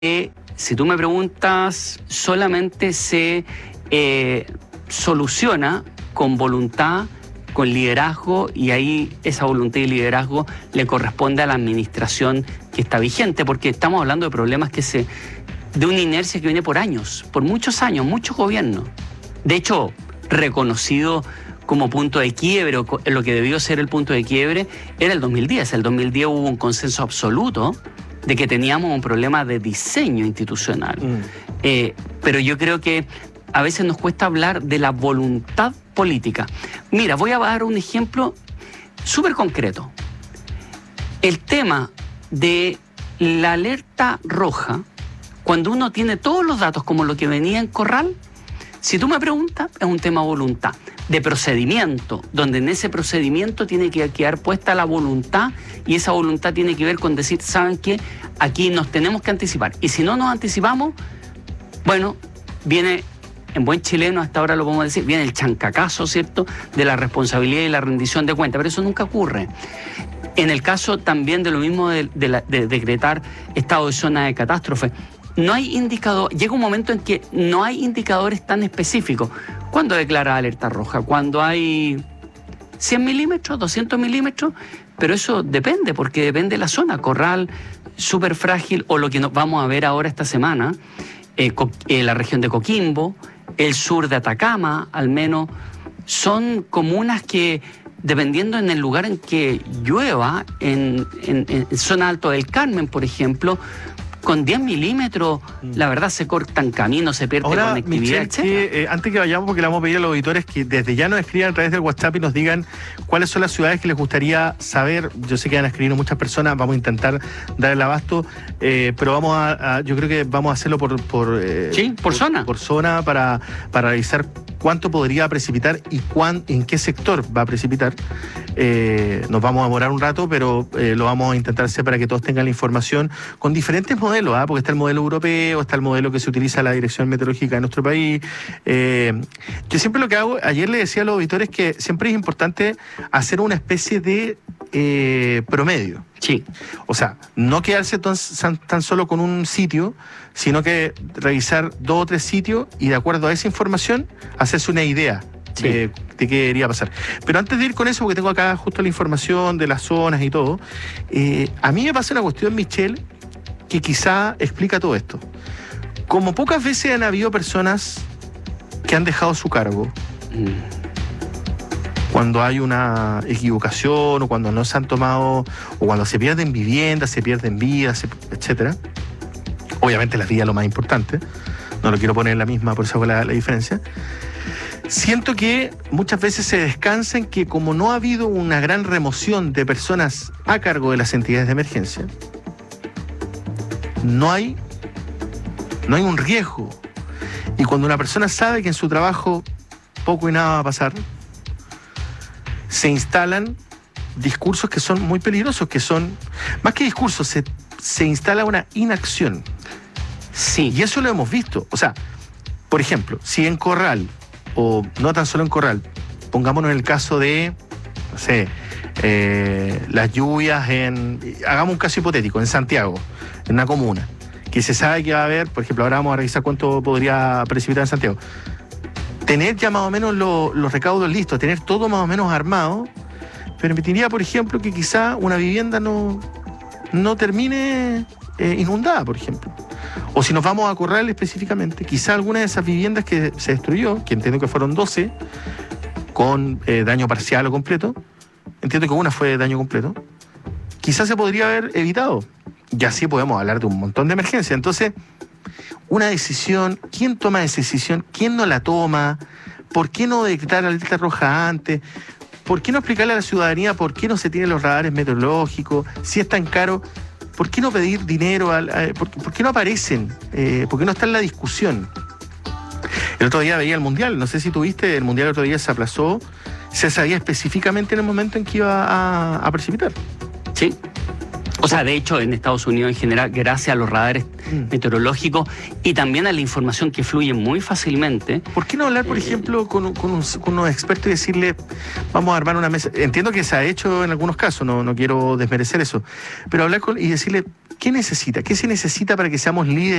Si tú me preguntas, solamente se soluciona con voluntad, con liderazgo, y ahí esa voluntad y liderazgo le corresponde a la administración que está vigente, porque estamos hablando de problemas de una inercia que viene por años, por muchos años, muchos gobiernos. De hecho, reconocido como punto de quiebre, o lo que debió ser el punto de quiebre, era el 2010. El 2010 hubo un consenso absoluto de que teníamos un problema de diseño institucional. Pero yo creo que a veces nos cuesta hablar de la voluntad política. Mira, voy a dar un ejemplo súper concreto. El tema de la alerta roja, cuando uno tiene todos los datos como lo que venía en Corral, si tú me preguntas, es un tema de voluntad, de procedimiento, donde en ese procedimiento tiene que quedar puesta la voluntad, y esa voluntad tiene que ver con decir, ¿saben qué? Aquí nos tenemos que anticipar. Y si no nos anticipamos, bueno, viene, en buen chileno hasta ahora lo podemos decir, viene el chancacazo, ¿cierto?, de la responsabilidad y la rendición de cuentas, pero eso nunca ocurre. En el caso también de lo mismo de decretar estado de zona de catástrofe, no hay indicador, llega un momento en que no hay indicadores tan específicos. ¿Cuándo declara alerta roja? Cuando hay 100 milímetros, 200 milímetros, pero eso depende, porque depende de la zona. Corral, súper frágil, o lo que vamos a ver ahora esta semana, la región de Coquimbo, el sur de Atacama, al menos, son comunas que, dependiendo en el lugar en que llueva, en zona alto del Carmen, por ejemplo, con 10 milímetros, la verdad, se cortan caminos, se pierde conectividad, Michelle, antes que vayamos, porque le vamos a pedir a los auditores que desde ya nos escriban a través del WhatsApp y nos digan cuáles son las ciudades que les gustaría saber. Yo sé que van a escribir muchas personas, vamos a intentar dar el abasto, pero yo creo que vamos a hacerlo por zona. Por zona, para revisar cuánto podría precipitar y en qué sector va a precipitar. Nos vamos a demorar un rato, pero lo vamos a intentar hacer para que todos tengan la información con diferentes modelos, porque está el modelo europeo, está el modelo que se utiliza la Dirección Meteorológica de nuestro país. Yo siempre lo que hago, ayer le decía a los auditores que siempre es importante hacer una especie de promedio. Sí. O sea, no quedarse tan solo con un sitio, sino que revisar 2 o 3 sitios y de acuerdo a esa información hacerse una idea de qué debería pasar. Pero antes de ir con eso, porque tengo acá justo la información de las zonas y todo, a mí me pasa una cuestión, Michelle, que quizá explica todo esto. Como pocas veces han habido personas que han dejado su cargo cuando hay una equivocación, o cuando no se han tomado, o cuando se pierden viviendas, se pierden vidas, etcétera. Obviamente la vida es lo más importante, no lo quiero poner en la misma, por eso hago la diferencia. Siento que muchas veces se descansa en que, como no ha habido una gran remoción de personas a cargo de las entidades de emergencia, no hay un riesgo. Y cuando una persona sabe que en su trabajo poco y nada va a pasar, se instalan discursos que son muy peligrosos, que son, más que discursos, se instala una inacción. Sí. Y eso lo hemos visto. O sea, por ejemplo, si en Corral, o no tan solo en Corral, pongámonos en el caso de, no sé, las lluvias hagamos un caso hipotético, en Santiago, en una comuna, que se sabe que va a haber, por ejemplo, ahora vamos a revisar cuánto podría precipitar en Santiago. Tener ya más o menos los recaudos listos, tener todo más o menos armado, permitiría, por ejemplo, que quizá una vivienda no termine inundada, por ejemplo. O si nos vamos a Corral específicamente, quizá alguna de esas viviendas que se destruyó, que entiendo que fueron 12, con daño parcial o completo, entiendo que una fue daño completo, quizás se podría haber evitado. Y así podemos hablar de un montón de emergencias. Entonces, una decisión, ¿quién toma esa decisión? ¿Quién no la toma? ¿Por qué no decretar la alerta roja antes? ¿Por qué no explicarle a la ciudadanía por qué no se tienen los radares meteorológicos? Si es tan caro, ¿por qué no pedir dinero? ¿Por qué no aparecen? ¿Por qué no está en la discusión? El otro día veía el Mundial, no sé si tuviste, el Mundial el otro día se aplazó, se sabía específicamente en el momento en que iba a precipitar. Sí. O sea, de hecho, en Estados Unidos en general, gracias a los radares meteorológicos y también a la información que fluye muy fácilmente. ¿Por qué no hablar, por ejemplo, con unos expertos y decirle, vamos a armar una mesa? Entiendo que se ha hecho en algunos casos, no quiero desmerecer eso, pero hablar y decirle, ¿Qué necesita? ¿Qué se necesita para que seamos líderes